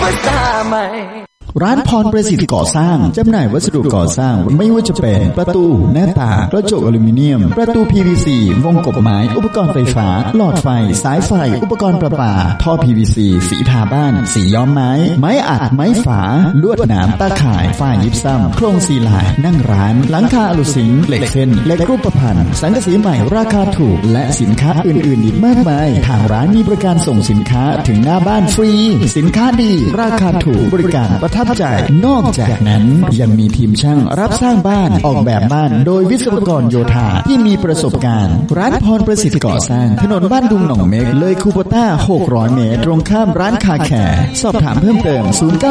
ร้านพรประสิทธิ์ก่อสร้างจำหน่ายวัสดุก่อสร้างไม่ว่าจะเป็นประตูหน้าต่างกระจกอลูมิเนียมประตู PVC วงกบไม้อุปกรณ์ไฟฟ้าหลอดไฟสายไฟอุปกรณ์ประปาท่อ PVC สีทาบ้านสีย้อมไม้ไม้อัดไม้ฝาลวดหนามตาข่ายฝ้ายิบซ้ำโครงซีลานั่งร้านหลังคาอลูซิงเหล็กเส้นเหล็กรูปพรรณสังกะสีใหม่ราคาถูกและสินค้าอื่นๆอีกมากมายทางร้านมีบริการส่งสินค้าถึงหน้าบ้านฟรีสินค้าดีราคาถูกบริการประทับใจนอกจากนั้นยังมีทีมช่างรับสร้างบ้านออกแบบบ้านโดยวิศวกรโยธาที่มีประสบการณ์ร้านพรประสิทธิ์ก่อสร้างถนนบ้านดุงหนองเม็กเลยคูโบต้า600เมตรตรงข้ามร้านคาแคร์สอบถามเพิ่มเติม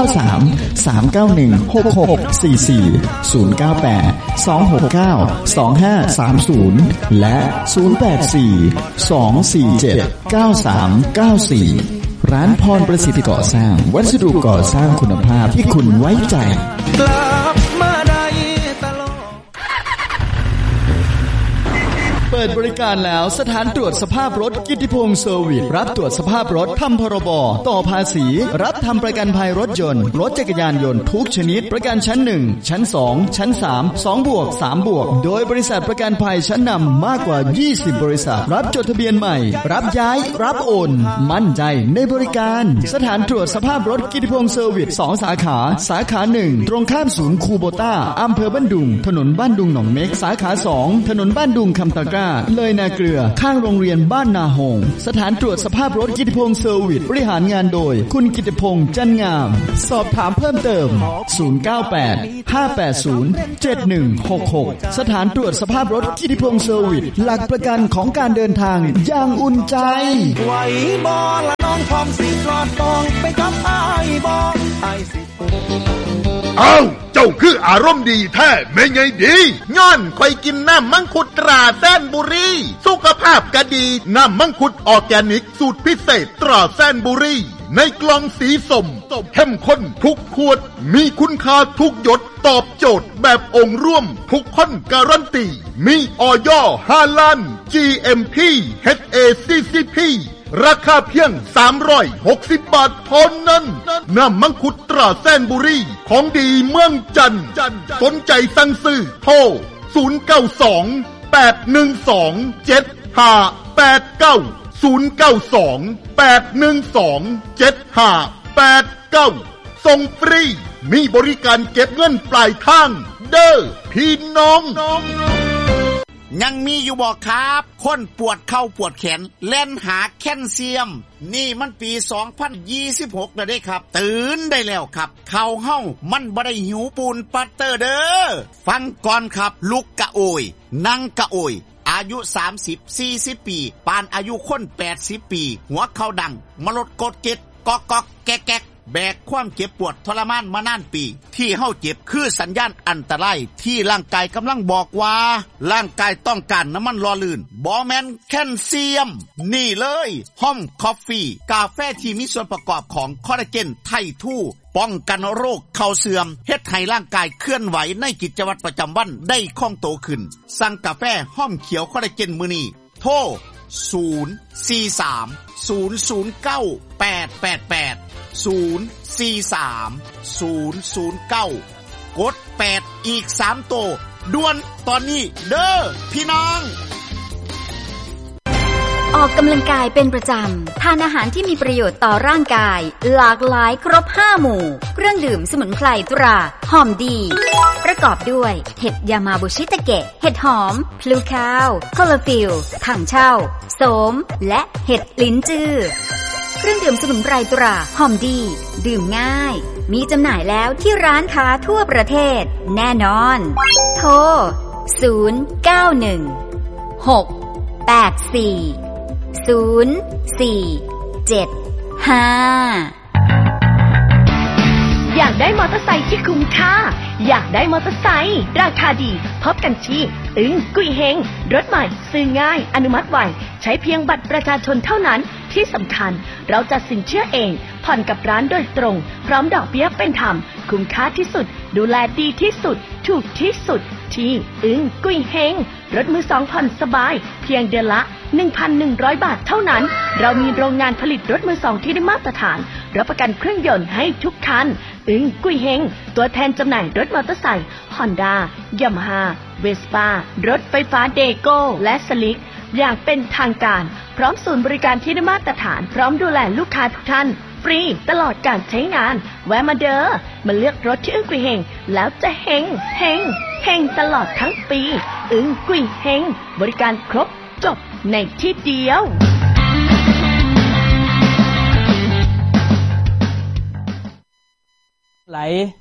093 391 6644 098 269 2530และ084 247 9394ร้านพรประสิทธิ์ก่อสร้างวัสดุก่อสร้างคุณภาพที่คุณไว้ใจกลับมาได้ตลอดเปิดบริการแล้วสถานตรวจสภาพรถกิตติพงษ์เซอร์วิสรับตรวจสภาพรถทำพรบต่อภาษีรับทำประกันภัยรถยนต์รถจักรยานยนต์ทุกชนิดประกันชั้น1ชั้น2ชั้น3 2+, 3+, โดยบริษัทประกันภัยชั้นนำมากกว่า20บริษัทรับจดทะเบียนใหม่รับย้ายรับโอนมั่นใจในบริการสถานตรวจสภาพรถกิตติพงษ์เซอร์วิส2สาขาสาขา1ตรงข้ามศูนย์คูโบต้าอำเภอบ้านดุงถนนบ้านดุงหนองเม็กสาขา2ถนนบ้านดุงคำตะกร้าเลยนาเกลือข้างโรงเรียนบ้านนาหงสถานตรวจสภาพรถกิตติพงษ์เซอร์วิสบริหารงานโดยคุณกิตติพงษ์จันงามสอบถามเพิ่มเติม098 580 7166สถานตรวจสภาพรถกิตติพงษ์เซอร์วิสหลักประกันของการเดินทางอย่างอุ่นใจไหวบ่ละน้องพร้อมสิกอดตองไปกับอ้ายบ่อ้ายสิเอ้าเจ้าคืออารมณ์ดีแท้แม่ไงดีย้อนค่อยกินน้ำมังคุดตราแสนบุรีสุขภาพก็ดีน้ำมังคุดออร์แกนิกสูตรพิเศษตราแสนบุรีในกล่องสีส้มเข้มข้นทุกขวดมีคุณค่าทุกหยดตอบโจทย์แบบองค์ร่วมทุกคนการันตีมีอย.5 ล้าน GMP HACCPราคาเพียง360 บาทเท่านั้นน้ำมังคุดตราแสนบุรีของดีเมืองจันทร์สนใจสั่งซื้อโทร092 812 7589 092 812 7589ส่งฟรีมีบริการเก็บเงินปลายทางเด้อพี่น้องยังมีอยู่บ่ครับคนปวดเข่าปวดแขนเล่นหาแคลเซียมนี่มันปี2026แล้วเด้ครับตื่นได้แล้วครับเข่าเฮามันบ่ได้หิวปูนปัตเตอร์เด้อฟังก่อนครับลุกกะโอยนั่งกะโอยอายุ30-40 ปีปานอายุคน80 ปีหัวเข่าดังมลดกดเจ็ดก๊อกๆแก๊กแบกความเจ็บปวดทรมานมานานปีที่เฮาเจ็บคือสัญญาณอันตรายที่ร่างกายกำลังบอกว่าร่างกายต้องการน้ำมันหล่อลื่นบ่แม่นแคลเซียมนี่เลยห้อมคอฟฟี่กาแฟที่มีส่วนประกอบของคอลลาเจนไททู่ป้องกันโรคเข่าเสื่อมเฮ็ดให้ร่างกายเคลื่อนไหวในกิจวัตรประจำวันได้คล่องตัวขึ้นสั่งกาแฟห้อมเขียวคอลลาเจนมื้อนี้โทร043 009 888 043 009 กด 8 อีก 3 ตัวด่วนตอนนี้เด้อพี่น้องออกกำลังกายเป็นประจำทานอาหารที่มีประโยชน์ต่อร่างกายหลากหลายครบ5หมู่เครื่องดื่มสมุนไพรตราหอมดีประกอบด้วยเห็ดยามาบุชิตะเกะเห็ดหอมพลูคาวคอลลาฟิลถังเช่าโสมและเห็ดลิ้นจือเครื่องดื่มสมุนไพรตราหอมดีดื่มง่ายมีจำหน่ายแล้วที่ร้านค้าทั่วประเทศแน่นอนโทร091 684 0475 อยากได้มอเตอร์ไซค์ที่คุ้มค่าอยากได้มอเตอร์ไซค์ราคาดีพบกันที่อึ้งกุยเฮงรถใหม่ซื้อง่ายอนุมัติไวใช้เพียงบัตรประชาชนเท่านั้นที่สำคัญเราจัดสินเชื่อเองผ่อนกับร้านโดยตรงพร้อมดอกเบี้ยเป็นธรรมคุ้มค่าที่สุดดูแลดีที่สุดถูกที่สุดที่อึ้งกุยเฮงรถมือสองผ่อนสบายเพียงเดือนละ 1,100 บาทเท่านั้นเรามีโรงงานผลิตรถมือสองที่ได้มาตรฐานรับประกันเครื่องยนต์ให้ทุกคันอึ้งกุยเฮงตัวแทนจำหน่ายรถมอเตอร์ไซค์ Honda Yamaha Vespa รถไฟฟ้าเดโก้และสลิกอย่างเป็นทางการพร้อมศูนย์บริการที่ได้มาตรฐานพร้อมดูแลลูกค้าทุกท่านฟรีตลอดการใช้งานแวะมาเด้อมาเลือกรถที่อึ้งกุยเฮงแล้วจะเฮงเฮงเฮงตลอดทั้งปีอึ้งกุยเฮงบริการครบจบในที่เดียวไหล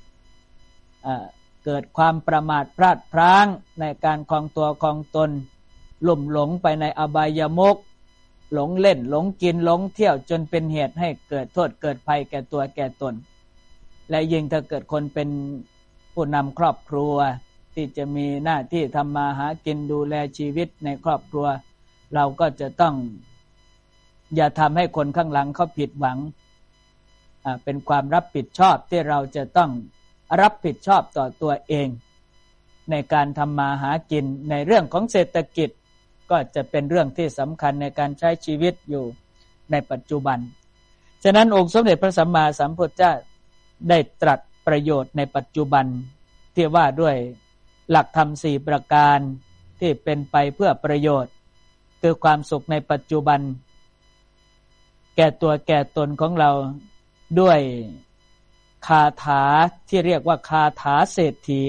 เกิดความประมาทพลาดพลั้งในการครองตัวครองตนลุ่มหลงไปในอบายมุขหลงเล่นหลงกินหลงเที่ยวจนเป็นเหตุให้เกิดโทษเกิดภัยแก่ตัวแก่ตนและยิ่งถ้าเกิดคนเป็นผู้นำครอบครัวที่จะมีหน้าที่ทำมาหากินดูแลชีวิตในครอบครัวเราก็จะต้องอย่าทำให้คนข้างหลังเขาผิดหวังเป็นความรับผิดชอบที่เราจะต้องรับผิดชอบต่อตัวเองในการทำมาหากินในเรื่องของเศรษฐกิจก็จะเป็นเรื่องที่สำคัญในการใช้ชีวิตอยู่ในปัจจุบันฉะนั้นองค์สมเด็จพระสัมมาสัมพุทธเจ้าได้ตรัสประโยชน์ในปัจจุบันที่ว่าด้วยหลักธรรม4ประการที่เป็นไปเพื่อประโยชน์คือความสุขในปัจจุบันแก่ตัวแก่ตนของเราด้วยคาถาที่เรียกว่าคาถาเศรษฐี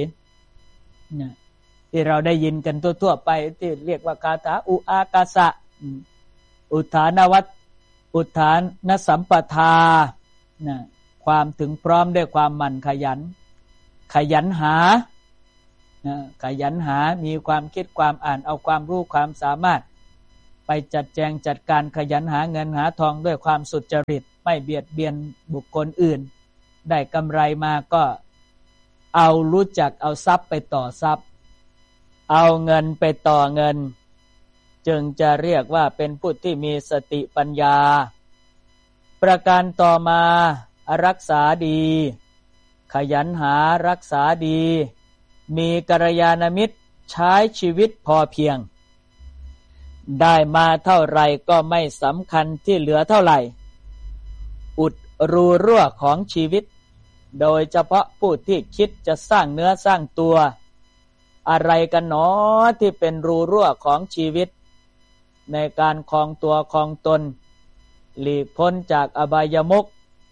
ที่เราได้ยินกันทั่วๆไปที่เรียกว่าคาถาอุอากาสะอุทานวัตอุทานสัมปทาความถึงพร้อมด้วยความหมั่นขยันหาขยันหามีความคิดความอ่านเอาความรู้ความสามารถไปจัดแจงจัดการขยันหาเงินหาทองด้วยความสุจริตไม่เบียดเบียนบุคคลอื่นได้กำไรมาก็เอารู้จักเอาทรัพย์ไปต่อทรัพย์เอาเงินไปต่อเงินจึงจะเรียกว่าเป็นผู้ที่มีสติปัญญาประการต่อมารักษาดีขยันหารักษาดีมีกัลยาณมิตรใช้ชีวิตพอเพียงได้มาเท่าไรก็ไม่สำคัญที่เหลือเท่าไหร่อุดรูรั่วของชีวิตโดยเฉพาะผู้ที่คิดจะสร้างเนื้อสร้างตัวอะไรกันหนอที่เป็นรูรั่วของชีวิตในการครองตัวครองตนหลีกพ้นจากอบายมุข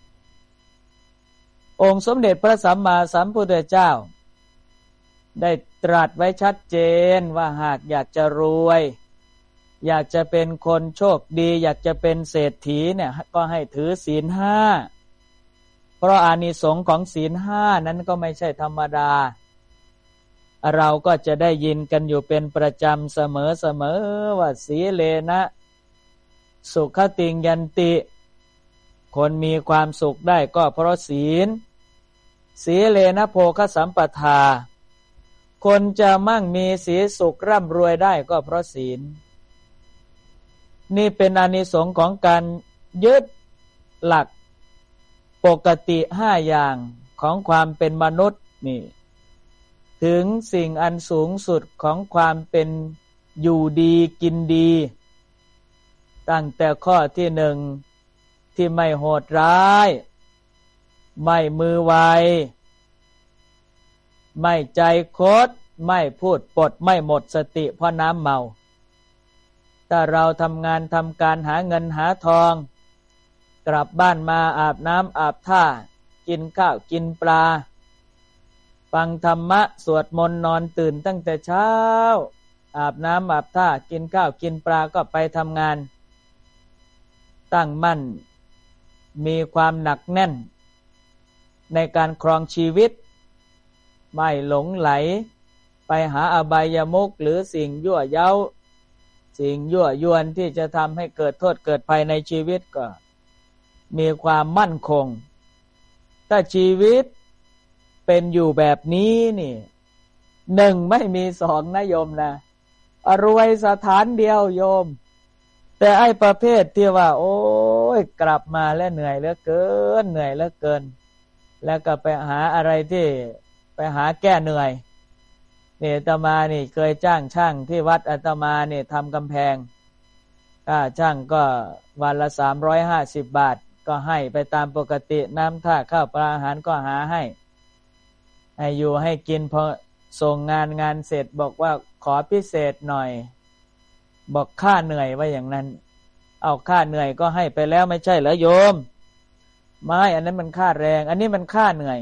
องค์สมเด็จพระสัมมาสัมพุทธเจ้าได้ตรัสไว้ชัดเจนว่าหากอยากจะรวยอยากจะเป็นคนโชคดีอยากจะเป็นเศรษฐีเนี่ยก็ให้ถือศีล5เพราะอานิสงส์ของศีล5นั้นก็ไม่ใช่ธรรมดาเราก็จะได้ยินกันอยู่เป็นประจำเสมอว่าสีเลนะสุขติงยันติคนมีความสุขได้ก็เพราะศีลสีเลนะโภคสัมปทาคนจะมั่งมีสีสุขร่ำรวยได้ก็เพราะศีลนี่เป็นอานิสงส์ของการยึดหลักปกติ5อย่างของความเป็นมนุษย์นี่ถึงสิ่งอันสูงสุดของความเป็นอยู่ดีกินดีตั้งแต่ข้อที่1ที่ไม่โหดร้ายไม่มือไวไม่ใจคดไม่พูดปดไม่หมดสติเพราะน้ำเมาถ้าเราทำงานทำการหาเงินหาทองกลับบ้านมาอาบน้ำอาบท่ากินข้าวกินปลาฟังธรรมะสวดมนต์นอนตื่นตั้งแต่เช้าอาบน้ำอาบท่ากินข้าวกินปลาก็ไปทำงานตั้งมั่นมีความหนักแน่นในการครองชีวิตไม่หลงไหลไปหาอบายมุขหรือสิ่งยั่วเย้าสิ่งยั่วยวนที่จะทำให้เกิดโทษเกิดภัยในชีวิตก็มีความมั่นคงถ้าชีวิตเป็นอยู่แบบนี้นี่1ไม่มี2นะโยมนะรวยสถานเดียวโยมแต่ไอ้ประเภทที่ว่าโอ้ยกลับมาแล้วเหนื่อยเหลือเกินแล้วก็ไปหาอะไรที่ไปหาแก้เหนื่อยนี่อาตมานี่เคยจ้างช่างที่วัดอาตมานี่ทำกำแพงค่าช่างก็วันละ350 บาทก็ให้ไปตามปกติน้ำท่าข้าวปลาอาหารก็หาให้อยู่ให้กินพอส่งงานเสร็จบอกว่าขอพิเศษหน่อยบอกค่าเหนื่อยว่าอย่างนั้นเอาค่าเหนื่อยก็ให้ไปแล้วไม่ใช่เหรอโยมไม่อันนั้นมันค่าแรงอันนี้มันค่าเหนื่อย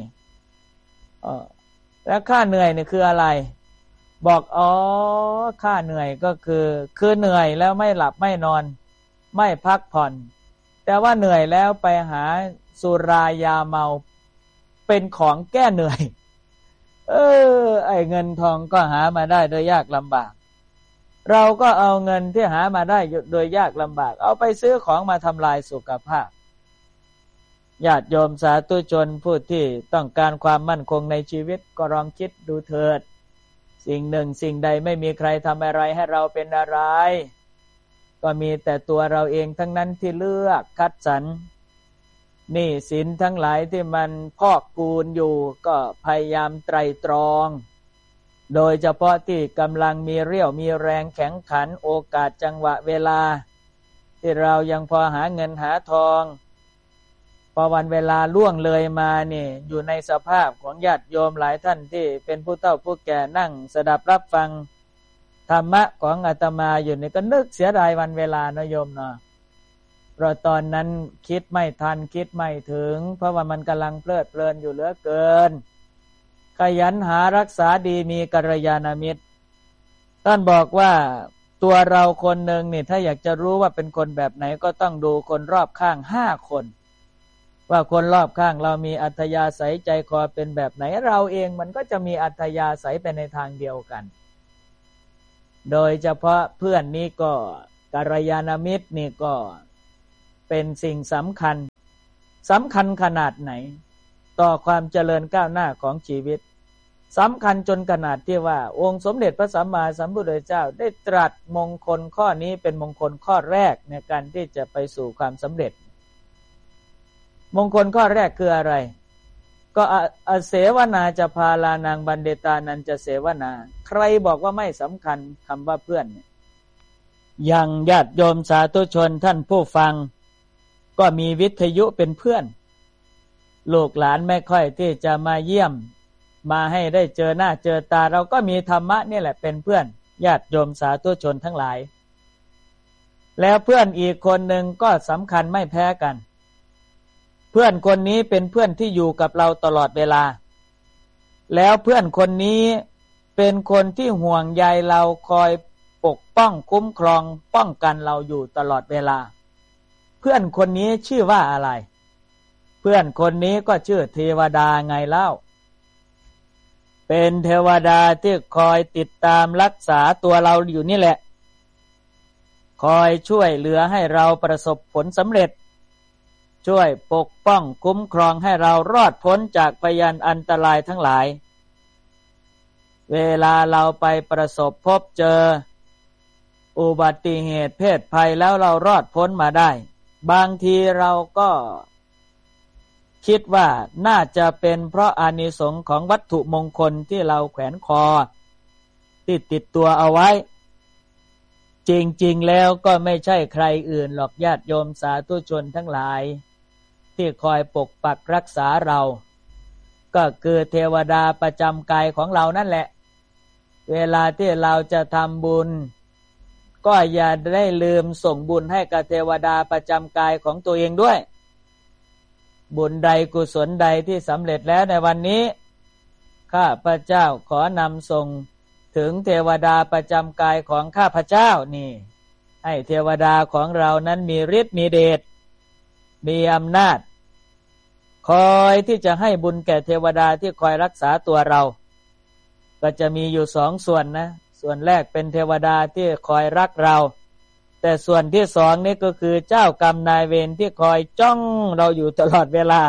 แล้วค่าเหนื่อยนี่คืออะไรบอกค่าเหนื่อยก็คือเหนื่อยแล้วไม่หลับไม่นอนไม่พักผ่อนแต่ว่าเหนื่อยแล้วไปหาสุรายาเมาเป็นของแก้เหนื่อยไอ้เงินทองก็หามาได้โดยยากลำบากเราก็เอาเงินที่หามาได้โดยยากลำบากเอาไปซื้อของมาทำลายสุขภาพญาติโยมสาธุชนผู้ที่ต้องการความมั่นคงในชีวิตก็ลองคิดดูเถิดสิ่งหนึ่งสิ่งใดไม่มีใครทำอะไรให้เราเป็นอะไรก็มีแต่ตัวเราเองทั้งนั้นที่เลือกคัดสรรหนี้สินทั้งหลายที่มันพอกพูนอยู่ก็พยายามไตร่ตรองโดยเฉพาะที่กำลังมีเรี่ยวมีแรงแข็งขันโอกาสจังหวะเวลาที่เรายังพอหาเงินหาทองพอวันเวลาล่วงเลยมานี่อยู่ในสภาพของญาติโยมหลายท่านที่เป็นผู้เฒ่าผู้แก่นั่งสดับรับฟังธรรมะของอาตมาอยู่นี่ก็นึกเสียดายวันเวลานะโยมเนาะเพราะตอนนั้นคิดไม่ทันคิดไม่ถึงเพราะว่ามันกำลังเพลิดเพลินอยู่เหลือเกินขยันหารักษาดีมีกัลยาณมิตรท่านบอกว่าตัวเราคนหนึ่งนี่ถ้าอยากจะรู้ว่าเป็นคนแบบไหนก็ต้องดูคนรอบข้าง5 คนว่าคนรอบข้างเรามีอัธยาศัยใจคอเป็นแบบไหนเราเองมันก็จะมีอัธยาศัยไปในทางเดียวกันโดยเฉพาะเพื่อนนี่ก็กัลยาณมิตรนี่ก็เป็นสิ่งสำคัญขนาดไหนต่อความเจริญก้าวหน้าของชีวิตสำคัญจนขนาดที่ว่าองค์สมเด็จพระสัมมาสัมพุทธเจ้าได้ตรัสมงคลข้อนี้เป็นมงคลข้อแรกในการที่จะไปสู่ความสำเร็จมงคลข้อแรกคืออะไรก็อเสวนาจะพาลานังบันเดตานันจะเสวนาใครบอกว่าไม่สำคัญคำว่าเพื่อนอย่างญาติโยมสาธุชนท่านผู้ฟังก็มีวิทยุเป็นเพื่อนลูกหลานไม่ค่อยที่จะมาเยี่ยมมาให้ได้เจอหน้าเจอตาเราก็มีธรรมะนี่แหละเป็นเพื่อนญาติโยมสาธุชนทั้งหลายแล้วเพื่อนอีกคนหนึ่งก็สำคัญไม่แพ้กันเพื่อนคนนี้เป็นเพื่อนที่อยู่กับเราตลอดเวลาแล้วเพื่อนคนนี้เป็นคนที่ห่วงใยเราคอยปกป้องคุ้มครองป้องกันเราอยู่ตลอดเวลาเพื่อนคนนี้ชื่อว่าอะไรเพื่อนคนนี้ก็ชื่อเทวดาไงเล่าเป็นเทวดาที่คอยติดตามรักษาตัวเราอยู่นี่แหละคอยช่วยเหลือให้เราประสบผลสำเร็จช่วยปกป้องคุ้มครองให้เรารอดพ้นจากพยันอันตรายทั้งหลายเวลาเราไปประสบพบเจออุบัติเหตุเพศภัยแล้วเรารอดพ้นมาได้บางทีเราก็คิดว่าน่าจะเป็นเพราะอานิสงส์ของวัตถุมงคลที่เราแขวนคอที่ติดตัวเอาไว้จริงๆแล้วก็ไม่ใช่ใครอื่นหรอกญาติโยมสาธุชนทั้งหลายที่คอยปกปักรักษาเราก็คือเทวดาประจำกายของเรานั่นแหละเวลาที่เราจะทำบุญก็อย่าได้ลืมส่งบุญให้กับเทวดาประจำกายของตัวเองด้วยบุญใดกุศลใดที่สำเร็จแล้วในวันนี้ข้าพเจ้าขอนำส่งถึงเทวดาประจำกายของข้าพเจ้านี่ให้เทวดาของเรานั้นมีฤทธิ์มีเดชมีอำนาจคอยที่จะให้บุญแก่เทวดาที่คอยรักษาตัวเราก็จะมีอยู่2 ส่วนนะส่วนแรกเป็นเทวดาที่คอยรักเราแต่ส่วนที่2นี่ก็คือเจ้ากรรมนายเวรที่คอยจ้องเราอยู่ตลอดเวลา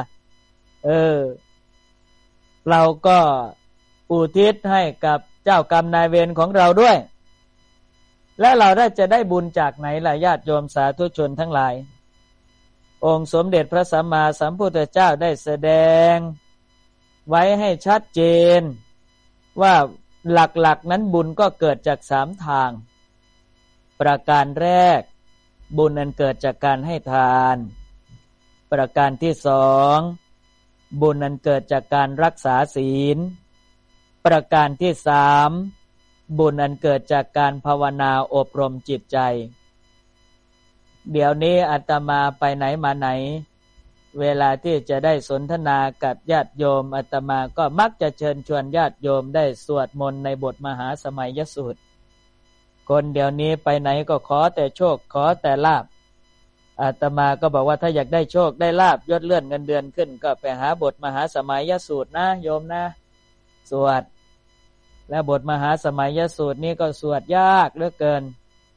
เราก็อุทิศให้กับเจ้ากรรมนายเวรของเราด้วยและเราจะได้บุญจากไหนล่ะญาติโยมสาธุชนทั้งหลายองค์สมเด็จพระสัมมาสัมพุทธเจ้าได้แสดงไว้ให้ชัดเจนว่าหลักๆนั้นบุญก็เกิดจาก3 ทางประการแรกบุญนั้นเกิดจากการให้ทานประการที่สองบุญอันเกิดจากการรักษาศีลประการที่สามบุญอันเกิดจากการภาวนาอบรมจิตใจเดี๋ยวนี้อาตมาไปไหนมาไหนเวลาที่จะได้สนทนากับญาติโยมอาตมาก็มักจะเชิญชวนญาติโยมได้สวดมนต์ในบทมหาสมัยสูตรคนเดี๋ยวนี้ไปไหนก็ขอแต่โชคขอแต่ลาภอาตมาก็บอกว่าถ้าอยากได้โชคได้ลาภยศเลื่อนเงินเดือนขึ้นก็ไปหาบทมหาสมัยสูตรนะโยมนะสวดและบทมหาสมัยสูตรนี้ก็สวดยากเหลือเกิน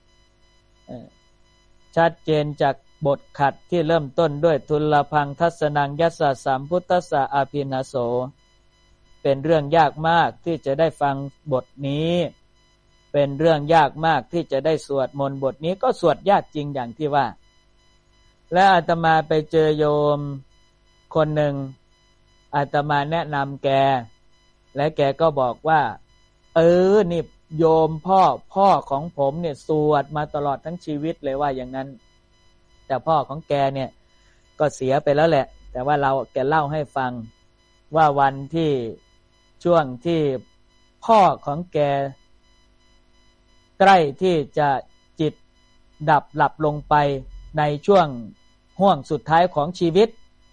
ชัดเจนจากบทขัดที่เริ่มต้นด้วยทุลพังทัสนังยัสสะสัมพุทธัสสะอาภินาโสเป็นเรื่องยากมากที่จะได้ฟังบทนี้เป็นเรื่องยากมากที่จะได้สวดมนต์บทนี้ก็สวดยากจริงอย่างที่ว่าและอาตมาไปเจอโยมคนหนึ่งอาตมาแนะนำแกและแกก็บอกว่านี่โยมพ่อของผมเนี่ยสวดมาตลอดทั้งชีวิตเลยว่าอย่างนั้นแต่พ่อของแกเนี่ยก็เสียไปแล้วแหละแต่ว่าแกเล่าให้ฟังว่าวันที่ช่วงที่พ่อของแกใกล้ที่จะจิตดับหลับลงไปในช่วงห่วงสุดท้ายของชีวิต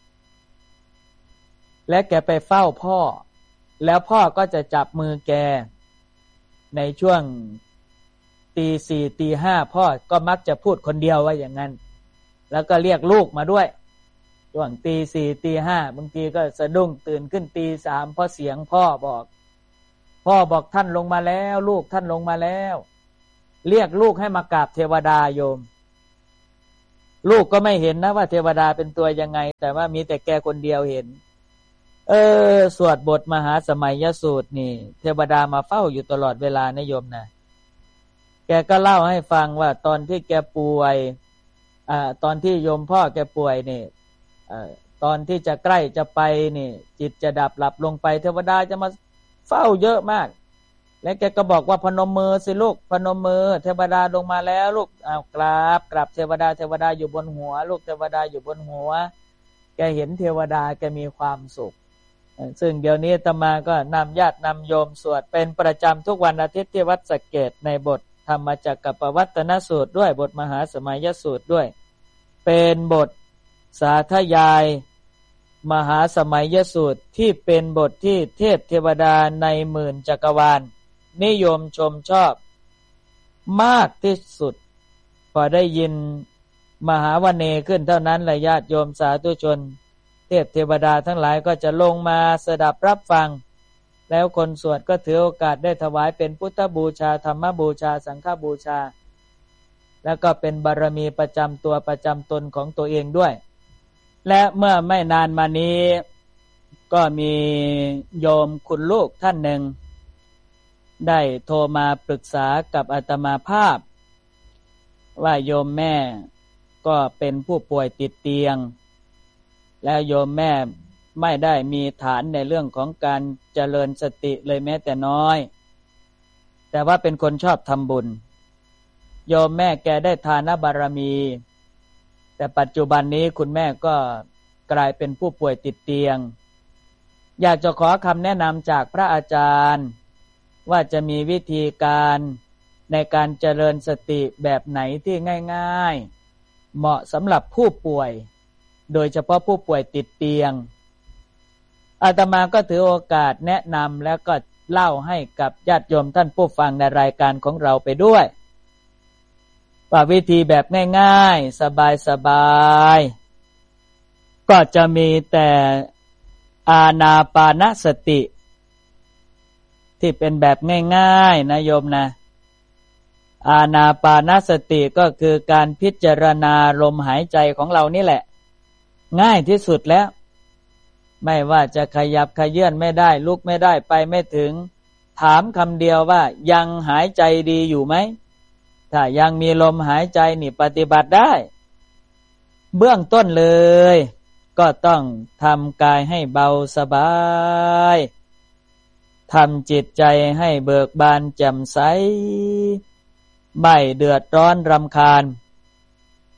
และแกไปเฝ้าพ่อแล้วพ่อก็จะจับมือแกในช่วงตีสี่ตีห้าพ่อก็มักจะพูดคนเดียวว่าอย่างนั้นแล้วก็เรียกลูกมาด้วยช่วงตีสี่ตีห้าบางทีก็สะดุ้งตื่นขึ้นตีสามเพราะเสียงพ่อบอกท่านลงมาแล้วลูกท่านลงมาแล้วเรียกลูกให้มากราบเทวดาโยมลูกก็ไม่เห็นนะว่าเทวดาเป็นตัวยังไงแต่ว่ามีแต่แกคนเดียวเห็นสวดบทมหาสมัยสูตรนี่เทวดามาเฝ้าอยู่ตลอดเวลานะโยมนะแกก็เล่าให้ฟังว่าตอนที่แกป่วยตอนที่โยมพ่อแกป่วยนี่ตอนที่จะใกล้จะไปนี่จิตจะดับหลับลงไปเทวดาจะมาเฝ้าเยอะมากและแกก็บอกว่าพนมมือสิลูกพนมมือเทวดาลงมาแล้วลูกกราบเทวดาอยู่บนหัวลูกเทวดาอยู่บนหัวแกเห็นเทวดาแกมีความสุขซึ่งเดี๋ยวนี้อาตมาก็นำญาตินำโยมสวดเป็นประจำทุกวันอาทิตย์ที่วัดสะเกษในบทธรรมจักรปวัตตนสูตรด้วยบทมหาสมัยสูตรด้วยเป็นบทสาธยายมหาสมัยสูตรที่เป็นบทที่เทพเทวดาในหมื่นจักรวาลนิยมชมชอบมากที่สุดพอได้ยินมหาวเนขึ้นเท่านั้นแหละญาติโยมสาธุชนเทพเทวดาทั้งหลายก็จะลงมาสดับรับฟังแล้วคนสวดก็ถือโอกาสได้ถวายเป็นพุทธบูชาธรรมบูชาสังฆบูชาแล้วก็เป็นบารมีประจำตัวประจำตนของตัวเองด้วยและเมื่อไม่นานมานี้ก็มีโยมคุณลูกท่านหนึ่งได้โทรมาปรึกษากับอาตมาภาพว่าโยมแม่ก็เป็นผู้ป่วยติดเตียงแล้วโยมแม่ไม่ได้มีฐานในเรื่องของการเจริญสติเลยแม้แต่น้อยแต่ว่าเป็นคนชอบทำบุญโยมแม่แกได้ทานบารมีแต่ปัจจุบันนี้คุณแม่ก็กลายเป็นผู้ป่วยติดเตียงอยากจะขอคำแนะนำจากพระอาจารย์ว่าจะมีวิธีการในการเจริญสติแบบไหนที่ง่ายๆเหมาะสำหรับผู้ป่วยโดยเฉพาะผู้ป่วยติดเตียงอาตมาก็ถือโอกาสแนะนำแล้วก็เล่าให้กับญาติโยมท่านผู้ฟังในรายการของเราไปด้วยว่าวิธีแบบง่ายๆสบายๆก็จะมีแต่อานาปานสติที่เป็นแบบง่ายๆนะโยมนะอานาปานสติก็คือการพิจารณาลมหายใจของเรานี่แหละง่ายที่สุดแล้วไม่ว่าจะขยับขยื่นไม่ได้ลุกไม่ได้ไปไม่ถึงถามคำเดียวว่ายังหายใจดีอยู่ไหมถ้ายังมีลมหายใจนี่ปฏิบัติได้เบื้องต้นเลยก็ต้องทำกายให้เบาสบายทำจิตใจให้เบิกบานแจ่มใสไม่เดือดร้อนรำคาญ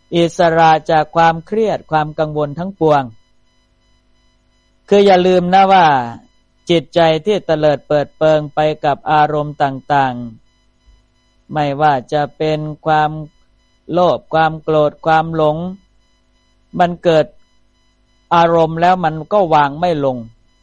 อิสระจากความเครียดความกังวลทั้งปวงคืออย่าลืมนะว่าจิตใจที่เตลิดเปิดเปิงไปกับอารมณ์ต่างๆไม่ว่าจะเป็นความโลภความโกรธความหลงมันเกิดอารมณ์แล้วมันก็วางไม่ลง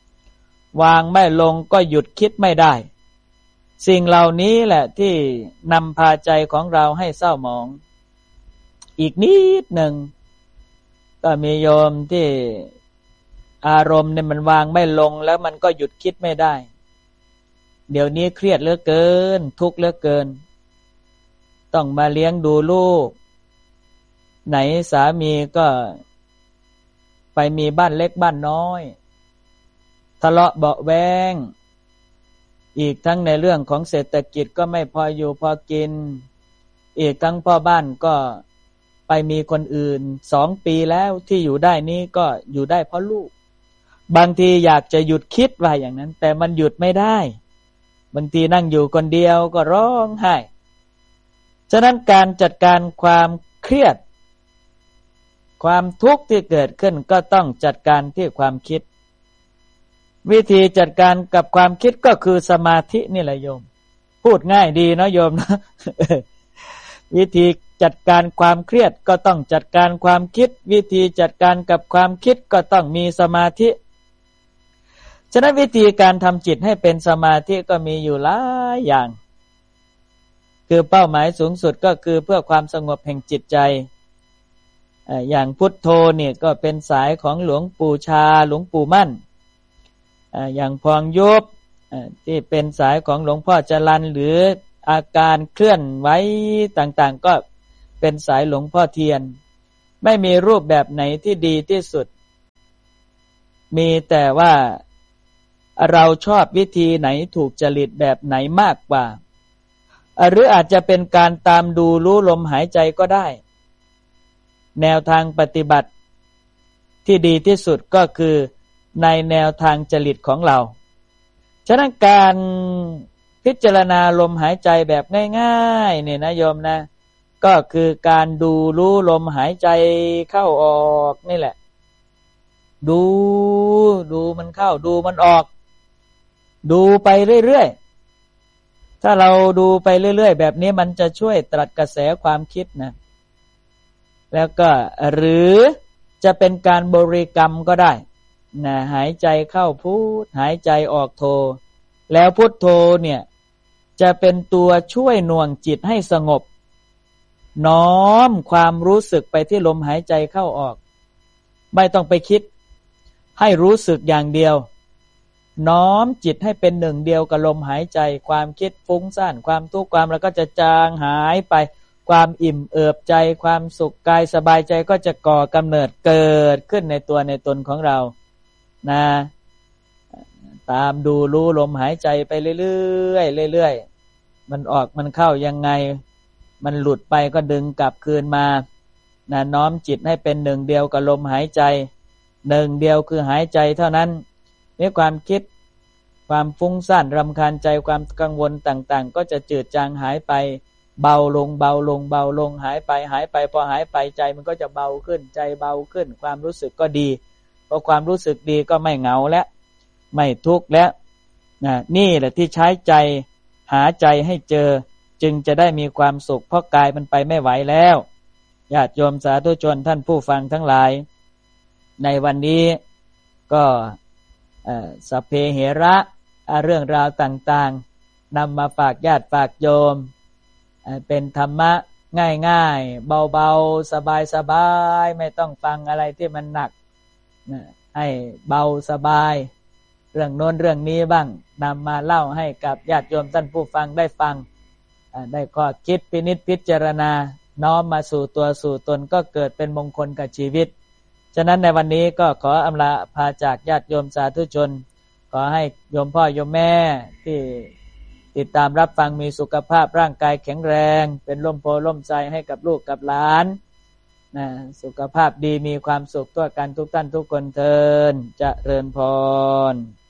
ก็หยุดคิดไม่ได้สิ่งเหล่านี้แหละที่นำพาใจของเราให้เศร้าหมองอีกนิดหนึ่งก็มีโยมที่อารมณ์เนี่ยมันวางไม่ลงแล้วมันก็หยุดคิดไม่ได้เดี๋ยวนี้เครียดเหลือเกินทุกข์เหลือเกินต้องมาเลี้ยงดูลูกไหนสามีก็ไปมีบ้านเล็กบ้านน้อยทะเลาะเบาะแว้งอีกทั้งในเรื่องของเศรษฐกิจก็ไม่พออยู่พอกินอีกทั้งพ่อบ้านก็ไปมีคนอื่น2 ปีแล้วที่อยู่ได้นี้ก็อยู่ได้เพราะลูกบางทีอยากจะหยุดคิดว่าอย่างนั้นแต่มันหยุดไม่ได้บางทีนั่งอยู่คนเดียวก็ร้องไห้ฉะนั้นการจัดการความเครียดความทุกข์ที่เกิดขึ้นก็ต้องจัดการที่ความคิดวิธีจัดการกับความคิดก็คือสมาธินี่แหละโยมพูดง่ายดีเนาะโยมนะ วิธีจัดการความเครียดก็ต้องจัดการความคิดวิธีจัดการกับความคิดก็ต้องมีสมาธิฉะนั้นวิธีการทำจิตให้เป็นสมาธิก็มีอยู่หลายอย่างคือเป้าหมายสูงสุดก็คือเพื่อความสงบแห่งจิตใจอย่างพุทโธเนี่ยก็เป็นสายของหลวงปู่ชาหลวงปู่มั่นอย่างพองยุบที่เป็นสายของหลวงพ่อจรัญหรืออาการเคลื่อนไหวต่างๆก็เป็นสายหลวงพ่อเทียนไม่มีรูปแบบไหนที่ดีที่สุดมีแต่ว่าเราชอบวิธีไหนถูกจริตแบบไหนมากกว่าหรืออาจจะเป็นการตามดูรู้ลมหายใจก็ได้แนวทางปฏิบัติที่ดีที่สุดก็คือในแนวทางจริตของเราฉะนั้นการพิจารณาลมหายใจแบบง่ายๆเนี่ยนะโยมนะก็คือการดูรู้ลมหายใจเข้าออกนี่แหละดูมันเข้าดูมันออกดูไปเรื่อยๆถ้าเราดูไปเรื่อยๆแบบนี้มันจะช่วยตรัสกระแสความคิดนะแล้วก็หรือจะเป็นการบริกรรมก็ได้นะหายใจเข้าพุทหายใจออกโธแล้วพุทโธเนี่ยจะเป็นตัวช่วยหน่วงจิตให้สงบน้อมความรู้สึกไปที่ลมหายใจเข้าออกไม่ต้องไปคิดให้รู้สึกอย่างเดียวน้อมจิตให้เป็นหนึ่งเดียวกับลมหายใจความคิดฟุ้งซ่านความทุกข์ความแล้วก็จะจางหายไปความอิ่มเอิบใจความสุขกายสบายใจก็จะก่อกำเนิดเกิดขึ้นในตัวในตนของเรานะตามดูรู้ลมหายใจไปเรื่อยๆมันออกมันเข้ายังไงมันหลุดไปก็ดึงกลับคืนมานะน้อมจิตให้เป็นหนึ่งเดียวกับลมหายใจหนึ่งเดียวคือหายใจเท่านั้นนี่ความคิดความฟุ้งซ่านรำคาญใจความกังวลต่างๆก็จะจืดจางหายไปเบาลงเบาลงเบาลงหายไปพอหายไปใจมันก็จะเบาขึ้นใจเบาขึ้นความรู้สึกก็ดีพอความรู้สึกดีก็ไม่เหงาและไม่ทุกข์แล้วนี่แหละที่ใช้ใจหาใจให้เจอจึงจะได้มีความสุขเพราะกายมันไปไม่ไหวแล้วญาติโยมสาธุชนท่านผู้ฟังทั้งหลายในวันนี้ก็สัพเพเหระเรื่องราวต่างๆนำมาฝากญาติฝากโยมเป็นธรรมะง่ายๆเบาๆสบายๆไม่ต้องฟังอะไรที่มันหนักให้เบาสบายเรื่องโน้นเรื่องนี้บ้างนำมาเล่าให้กับญาติโยมท่านผู้ฟังได้ฟังได้ข้อคิดพินิจพิจารณาน้อมมาสู่ตัวสู่ตนก็เกิดเป็นมงคลกับชีวิตฉะนั้นในวันนี้ก็ขออำลาพาจากญาติโยมสาธุชนขอให้โยมพ่อโยมแม่ที่ติดตามรับฟังมีสุขภาพร่างกายแข็งแรงเป็นร่มโพล่มไทรให้กับลูกกับหลานสุขภาพดีมีความสุขทั่วกันทุกท่านทุกคนเทอญเจริญพร